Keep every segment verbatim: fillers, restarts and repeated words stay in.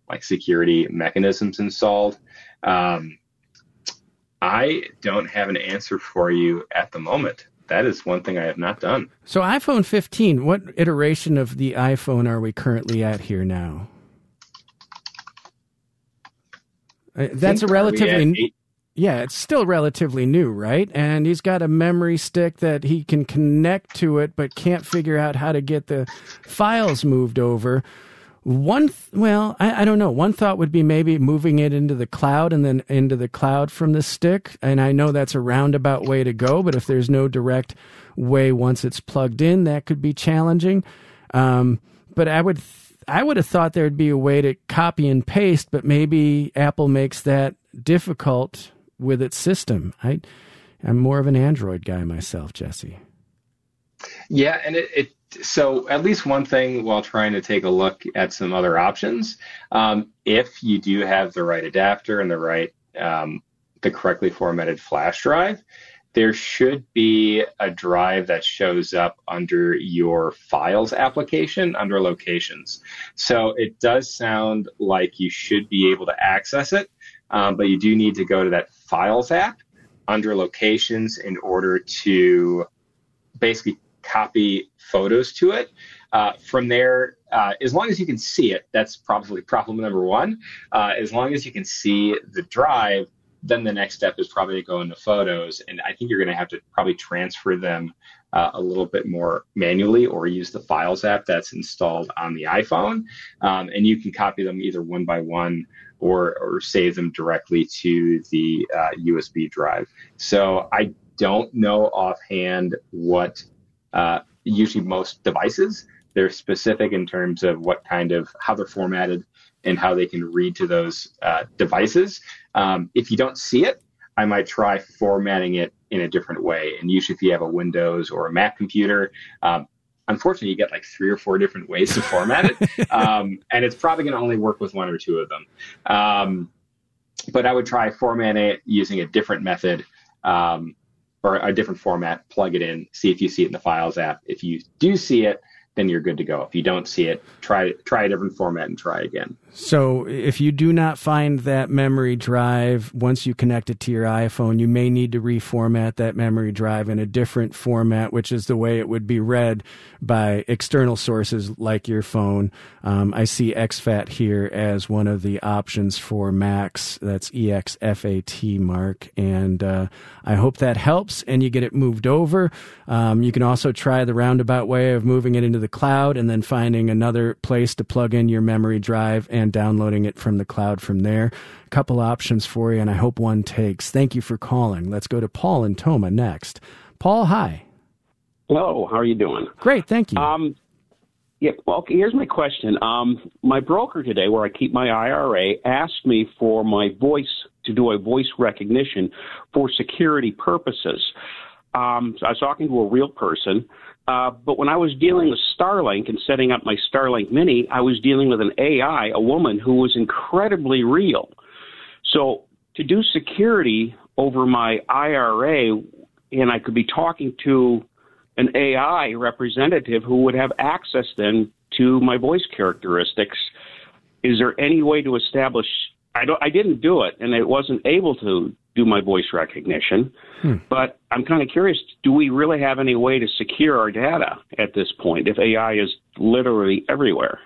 like security mechanisms installed. Um, I don't have an answer for you at the moment. That is one thing I have not done. So iPhone fifteen, what iteration of the iPhone are we currently at here now? Uh, that's a relatively... Yeah, it's still relatively new, right? And he's got a memory stick that he can connect to it, but can't figure out how to get the files moved over. One, th- well, I, I don't know. One thought would be maybe moving it into the cloud and then into the cloud from the stick. And I know that's a roundabout way to go, but if there's no direct way once it's plugged in, that could be challenging. Um, but I would, th- I would have thought there'd be a way to copy and paste, but maybe Apple makes that difficult with its system. I, I'm more of an Android guy myself, Jesse. Yeah, and it, it so at least one thing while trying to take a look at some other options, um, if you do have the right adapter and the right, um, the correctly formatted flash drive, there should be a drive that shows up under your Files application under Locations. So it does sound like you should be able to access it, um, but you do need to go to that Files app under Locations in order to basically copy photos to it. Uh, from there, uh, as long as you can see it, that's probably problem number one. Uh, as long as you can see the drive, then the next step is probably to go into Photos. And I think you're going to have to probably transfer them uh, a little bit more manually or use the Files app that's installed on the iPhone. Um, and you can copy them either one by one or, or save them directly to the uh, U S B drive. So I don't know offhand what uh, usually most devices, they're specific in terms of what kind of, how they're formatted and how they can read to those uh, devices. Um, if you don't see it, I might try formatting it in a different way. And usually if you have a Windows or a Mac computer, um, unfortunately, you get like three or four different ways to format it. Um, and it's probably going to only work with one or two of them. Um, but I would try formatting it using a different method um, or a different format, plug it in, see if you see it in the Files app. If you do see it, then you're good to go. If you don't see it, try try a different format and try again. So if you do not find that memory drive, once you connect it to your iPhone, you may need to reformat that memory drive in a different format, which is the way it would be read by external sources like your phone. Um, I see X FAT here as one of the options for Macs. That's E X F A T, Mark. And uh, I hope that helps and you get it moved over. Um, you can also try the roundabout way of moving it into the cloud and then finding another place to plug in your memory drive and downloading it from the cloud from there. A couple options for you, and I hope one takes. Thank you for calling. Let's go to Paul and Toma next. Paul, hi. Hello, how are you doing? Great, thank you. Um, yeah, well, okay, here's my question. Um, my broker today, where I keep my I R A, asked me for my voice, to do a voice recognition for security purposes. Um, so I was talking to a real person. Uh, but when I was dealing with Starlink and setting up my Starlink Mini, I was dealing with an A I, a woman who was incredibly real. So to do security over my I R A, and I could be talking to an A I representative who would have access then to my voice characteristics, is there any way to establish? I don't. I didn't do it, and it wasn't able to do my voice recognition. Hmm. But I'm kind of curious, do we really have any way to secure our data at this point if A I is literally everywhere?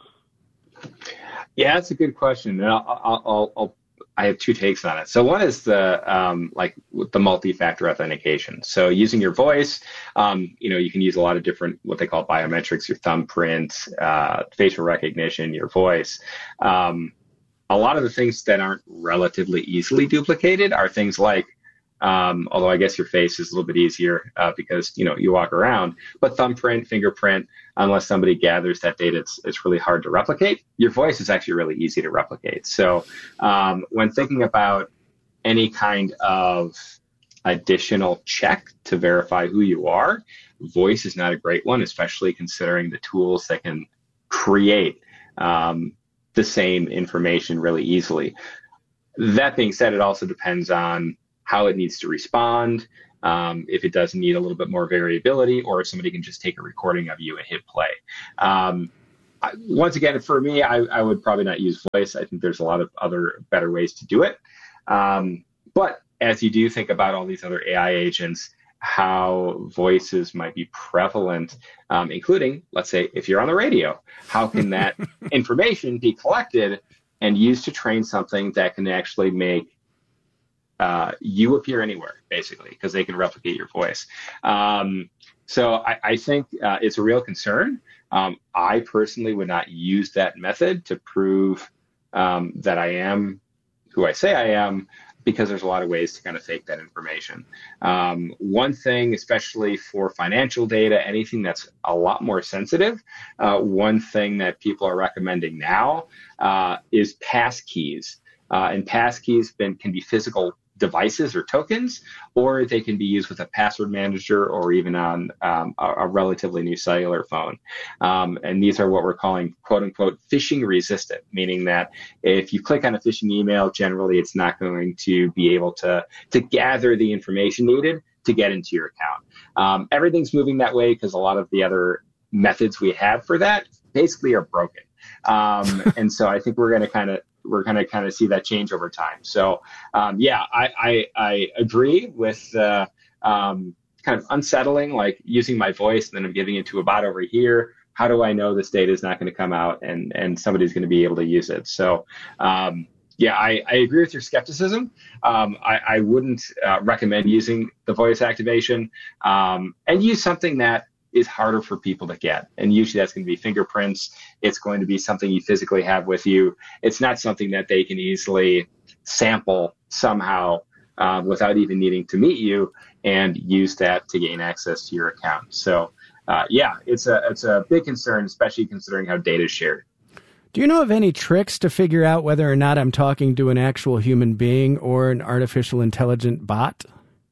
Yeah, that's a good question. And I'll, I'll, I'll, I'll, I have two takes on it. So one is the um, like the multi-factor authentication. So using your voice, um, you know, you can use a lot of different what they call biometrics, your thumbprint, uh, facial recognition, your voice. Um, A lot of the things that aren't relatively easily duplicated are things like, um, although I guess your face is a little bit easier uh, because, you know, you walk around, but thumbprint, fingerprint, unless somebody gathers that data, it's, it's really hard to replicate. Your voice is actually really easy to replicate. So um, when thinking about any kind of additional check to verify who you are, voice is not a great one, especially considering the tools that can create um, the same information really easily. That being said, it also depends on how it needs to respond, um, if it does need a little bit more variability, or if somebody can just take a recording of you and hit play. Um, I, once again, for me, I, I would probably not use voice. I think there's a lot of other better ways to do it. Um, but as you do think about all these other A I agents, how voices might be prevalent, um, including, let's say, if you're on the radio, how can that information be collected and used to train something that can actually make uh, you appear anywhere, basically, because they can replicate your voice. Um, so I, I think uh, it's a real concern. Um, I personally would not use that method to prove um, that I am who I say I am, because there's a lot of ways to kind of fake that information. Um, one thing, especially for financial data, anything that's a lot more sensitive, uh, one thing that people are recommending now uh, is passkeys. Uh, and passkeys been, can be physical devices or tokens, or they can be used with a password manager or even on um, a, a relatively new cellular phone. Um, and these are what we're calling, quote unquote, phishing resistant, meaning that if you click on a phishing email, generally it's not going to be able to, to gather the information needed to get into your account. Um, everything's moving that way because a lot of the other methods we have for that basically are broken. Um, and so I think we're going to kind of we're going to kind of see that change over time. So, um, yeah, I, I, I agree with uh, um, kind of unsettling, like using my voice and then I'm giving it to a bot over here. How do I know this data is not going to come out and, and somebody's going to be able to use it? So, um, yeah, I, I agree with your skepticism. Um, I, I wouldn't uh, recommend using the voice activation um, and use something that is harder for people to get. And usually that's going to be fingerprints. It's going to be something you physically have with you. It's not something that they can easily sample somehow uh, without even needing to meet you and use that to gain access to your account. So uh, yeah, it's a, it's a big concern, especially considering how data is shared. Do you know of any tricks to figure out whether or not I'm talking to an actual human being or an artificial intelligent bot?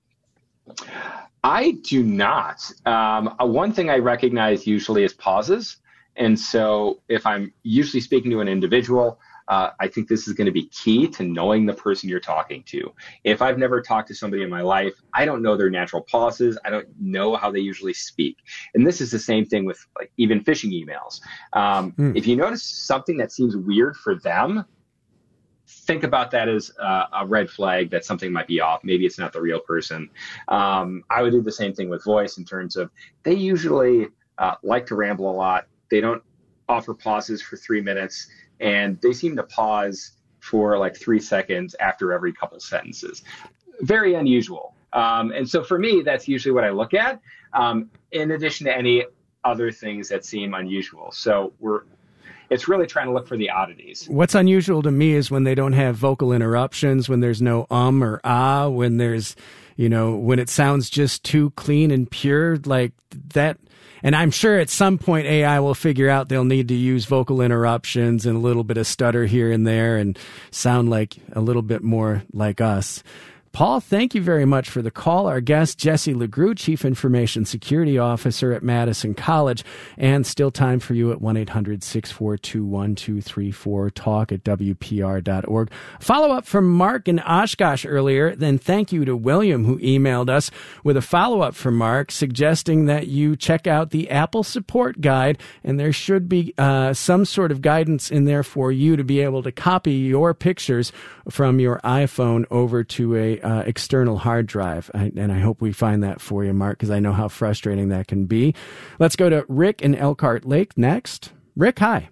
I do not. Um, one thing I recognize usually is pauses. And so if I'm usually speaking to an individual, uh, I think this is going to be key to knowing the person you're talking to. If I've never talked to somebody in my life, I don't know their natural pauses. I don't know how they usually speak. And this is the same thing with like even phishing emails. Um, mm. If you notice something that seems weird for them, think about that as uh, a red flag that something might be off. Maybe it's not the real person. Um, I would do the same thing with voice in terms of they usually uh, like to ramble a lot. They don't offer pauses for three minutes, and they seem to pause for like three seconds after every couple sentences. Very unusual. Um, and so for me, that's usually what I look at, um, in addition to any other things that seem unusual. So we're It's really trying to look for the oddities. What's unusual to me is when they don't have vocal interruptions, when there's no um or ah, when there's, you know, when it sounds just too clean and pure like that. And I'm sure at some point A I will figure out they'll need to use vocal interruptions and a little bit of stutter here and there and sound like a little bit more like us. Paul, thank you very much for the call. Our guest, Jesse LeGroux, Chief Information Security Officer at Madison College. And still time for you at one eight hundred six four two one two three four, talk at W P R dot org. Follow up from Mark in Oshkosh earlier. Then thank you to William, who emailed us with a follow-up from Mark suggesting that you check out the Apple Support Guide. And there should be uh, some sort of guidance in there for you to be able to copy your pictures from your iPhone over to a Uh, external hard drive. I, and I hope we find that for you, Mark, because I know how frustrating that can be. Let's go to Rick in Elkhart Lake next. Rick, hi.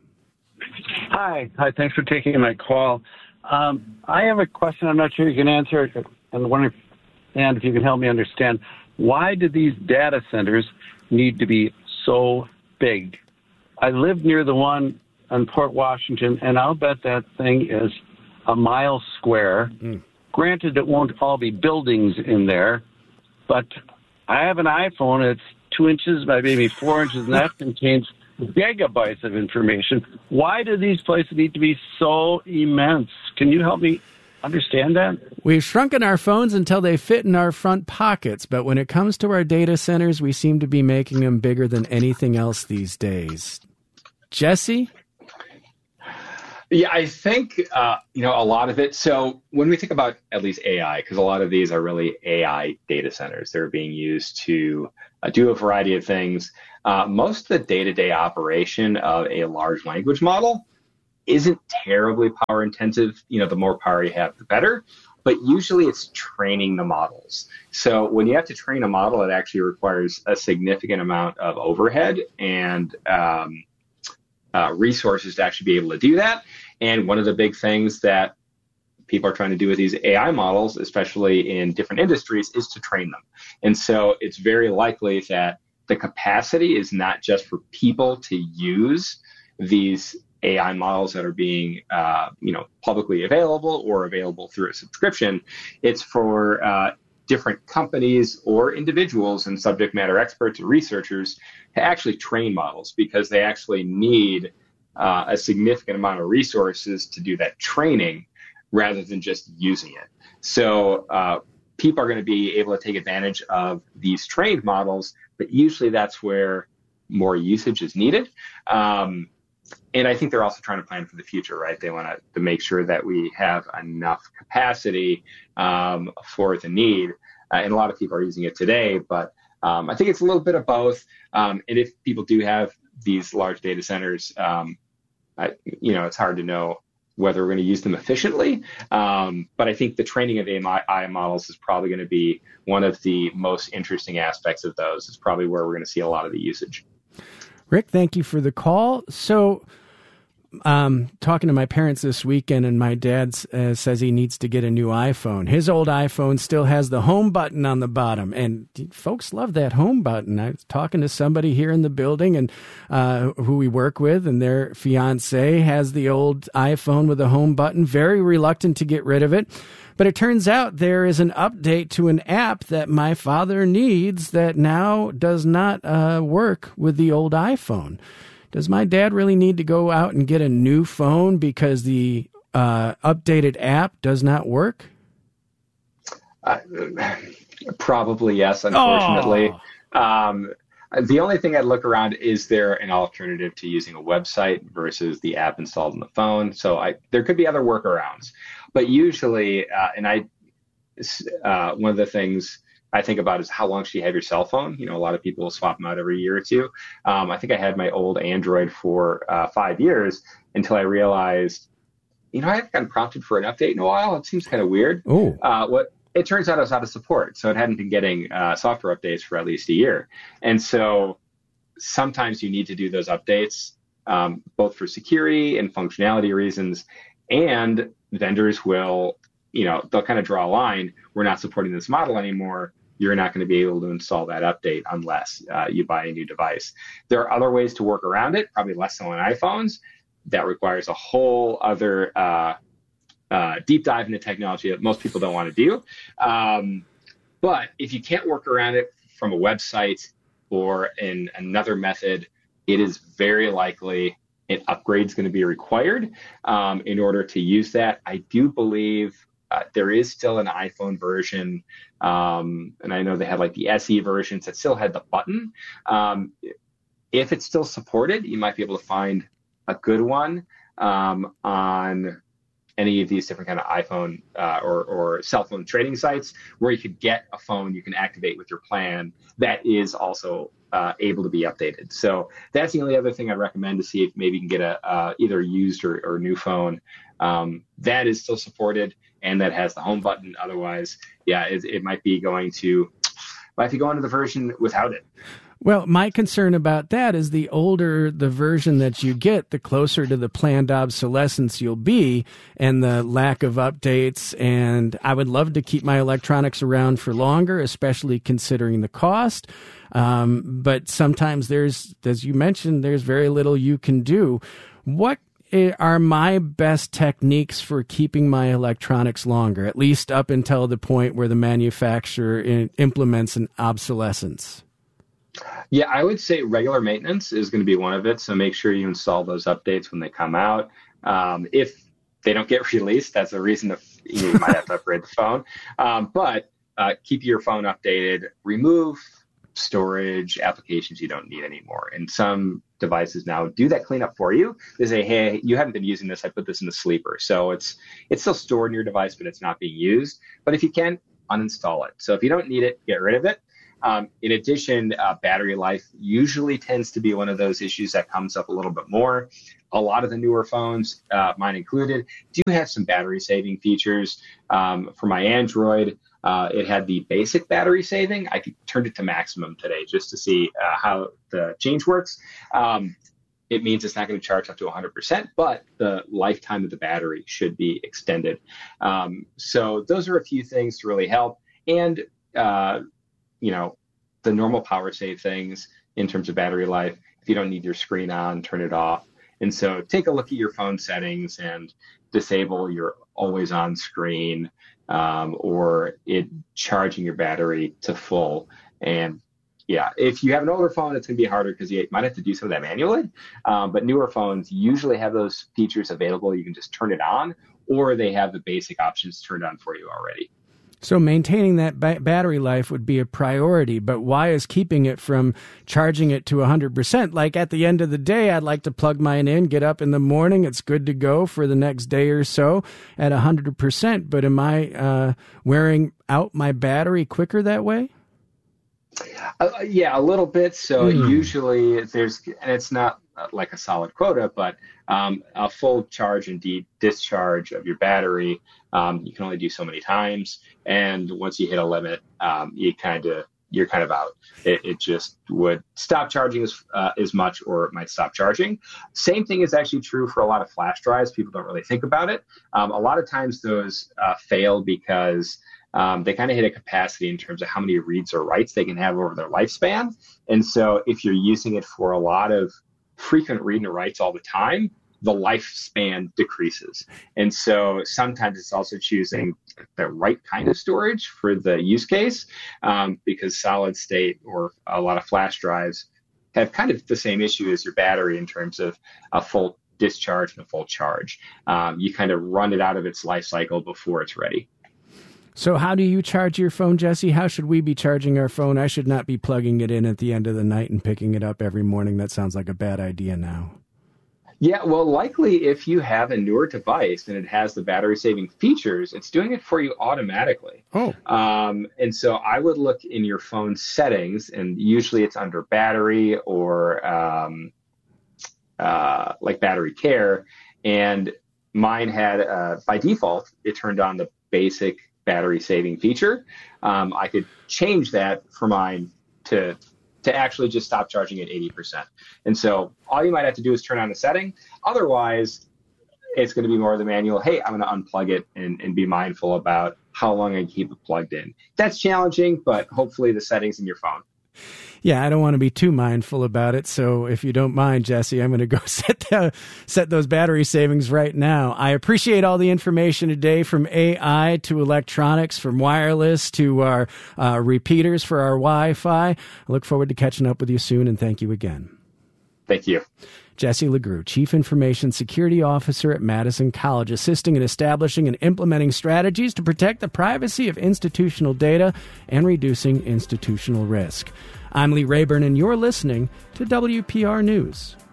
Hi. Hi. Thanks for taking my call. Um, I have a question. I'm not sure you can answer it. And wondering, and if you can help me understand, why do these data centers need to be so big? I live near the one on Port Washington, and I'll bet that thing is a mile square. Mm. Granted, it won't all be buildings in there, but I have an iPhone. It's two inches by maybe four inches, and that contains gigabytes of information. Why do these places need to be so immense? Can you help me understand that? We've shrunken our phones until they fit in our front pockets, but when it comes to our data centers, we seem to be making them bigger than anything else these days. Jesse? Yeah, I think, uh, you know, a lot of it. So when we think about at least A I, because a lot of these are really A I data centers, they're being used to uh, do a variety of things. Uh, most of the day-to-day operation of a large language model isn't terribly power intensive. You know, the more power you have, the better. But usually it's training the models. So when you have to train a model, it actually requires a significant amount of overhead and um, uh, resources to actually be able to do that. And one of the big things that people are trying to do with these A I models, especially in different industries, is to train them. And so it's very likely that the capacity is not just for people to use these A I models that are being, uh, you know, publicly available or available through a subscription. It's for uh, different companies or individuals and subject matter experts or researchers to actually train models, because they actually need uh, a significant amount of resources to do that training rather than just using it. So uh, people are going to be able to take advantage of these trained models, but usually that's where more usage is needed. Um, And I think they're also trying to plan for the future, right? They want to, to make sure that we have enough capacity um, for the need. Uh, and a lot of people are using it today, but um, I think it's a little bit of both. Um, and if people do have these large data centers, um, I, you know, it's hard to know whether we're going to use them efficiently. Um, but I think the training of A I models is probably going to be one of the most interesting aspects of those. It's probably where we're going to see a lot of the usage. Rick, thank you for the call. So, um, talking to my parents this weekend, and my dad uh, says he needs to get a new iPhone. His old iPhone still has the home button on the bottom, and folks love that home button. I was talking to somebody here in the building, and uh, who we work with, and their fiance has the old iPhone with a home button, very reluctant to get rid of it. But it turns out there is an update to an app that my father needs that now does not uh, work with the old iPhone. Does my dad really need to go out and get a new phone because the uh, updated app does not work? Uh, probably yes, unfortunately. Oh. Um, the only thing I'd look around, is there an alternative to using a website versus the app installed on the phone? So I, there could be other workarounds. But usually, uh, and I, uh, one of the things I think about is how long should you have your cell phone? You know, a lot of people will swap them out every year or two. Um, I think I had my old Android for uh, five years until I realized, you know, I haven't gotten prompted for an update in a while. It seems kind of weird. Oh. Uh, what it turns out I was out of support, so it hadn't been getting uh, software updates for at least a year. And so sometimes you need to do those updates, um, both for security and functionality reasons. And vendors will, you know, they'll kind of draw a line. We're not supporting this model anymore. You're not going to be able to install that update unless uh, you buy a new device. There are other ways to work around it, probably less so on iPhones. That requires a whole other uh, uh, deep dive into technology that most people don't want to do. Um, but if you can't work around it from a website or in another method, it is very likely an upgrade is going to be required um, in order to use that. I do believe uh, there is still an iPhone version, um, and I know they had like the S E versions that still had the button. Um, if it's still supported, you might be able to find a good one um, on any of these different kind of iPhone uh, or, or cell phone trading sites where you could get a phone you can activate with your plan that is also uh, able to be updated. So that's the only other thing I'd recommend, to see if maybe you can get a uh, either used or, or new phone um, that is still supported and that has the home button. Otherwise, yeah, it, it might be going to might be going to the version without it. Well, my concern about that is the older the version that you get, the closer to the planned obsolescence you'll be, and the lack of updates. And I would love to keep my electronics around for longer, especially considering the cost. Um, but sometimes there's, as you mentioned, there's very little you can do. What are my best techniques for keeping my electronics longer, at least up until the point where the manufacturer in, implements an obsolescence? Yeah, I would say regular maintenance is going to be one of it. So make sure you install those updates when they come out. Um, if they don't get released, that's a reason that you might have to upgrade the phone. Um, but uh, keep your phone updated. Remove storage applications you don't need anymore. And some devices now do that cleanup for you. They say, hey, you haven't been using this. I put this in the sleeper. So it's it's still stored in your device, but it's not being used. But if you can, uninstall it. So if you don't need it, get rid of it. Um, in addition, uh, battery life usually tends to be one of those issues that comes up a little bit more. A lot of the newer phones, uh, mine included, do have some battery saving features. Um, for my Android, uh, it had the basic battery saving. I turned it to maximum today just to see uh, how the change works. Um, it means it's not going to charge up to one hundred percent, but the lifetime of the battery should be extended. Um, so those are a few things to really help. And, uh, you know, the normal power save things in terms of battery life. If you don't need your screen on, turn it off. And so take a look at your phone settings and disable your always on screen um, or it charging your battery to full. And yeah, if you have an older phone, it's going to be harder because you might have to do some of that manually. Um, but newer phones usually have those features available. You can just turn it on, or they have the basic options turned on for you already. So maintaining that ba- battery life would be a priority, but why is keeping it from charging it to one hundred percent? Like at the end of the day, I'd like to plug mine in, get up in the morning, it's good to go for the next day or so at one hundred percent, but am I uh, wearing out my battery quicker that way? Uh, yeah, a little bit. So Mm. usually there's, and it's not like a solid quota, but um, a full charge and de- discharge of your battery, um, you can only do so many times. And once you hit a limit, um, you kind of, you're kind of out. It, it just would stop charging as, uh, as much, or it might stop charging. Same thing is actually true for a lot of flash drives. People don't really think about it. Um, a lot of times those uh, fail because Um, they kind of hit a capacity in terms of how many reads or writes they can have over their lifespan. And so if you're using it for a lot of frequent read and writes all the time, the lifespan decreases. And so sometimes it's also choosing the right kind of storage for the use case, um, because solid state or a lot of flash drives have kind of the same issue as your battery in terms of a full discharge and a full charge. Um, you kind of run it out of its life cycle before it's ready. So how do you charge your phone, Jesse? How should we be charging our phone? I should not be plugging it in at the end of the night and picking it up every morning. That sounds like a bad idea now. Yeah, well, likely if you have a newer device and it has the battery saving features, it's doing it for you automatically. Oh. Um, and so I would look in your phone settings, and usually it's under battery or um, uh, like battery care. And mine had, uh, by default, it turned on the basic battery saving feature. Um, I could change that for mine to to actually just stop charging at eighty percent. And so all you might have to do is turn on the setting. Otherwise, it's going to be more of the manual. Hey, I'm going to unplug it and, and be mindful about how long I keep it plugged in. That's challenging, but hopefully the settings in your phone. Yeah, I don't want to be too mindful about it. So if you don't mind, Jesse, I'm going to go set the, set those battery savings right now. I appreciate all the information today, from A I to electronics, from wireless to our uh, repeaters for our Wi-Fi. I look forward to catching up with you soon, and thank you again. Thank you. Jesse LeGroux, Chief Information Security Officer at Madison College, assisting in establishing and implementing strategies to protect the privacy of institutional data and reducing institutional risk. I'm Lee Rayburn, and you're listening to W P R News.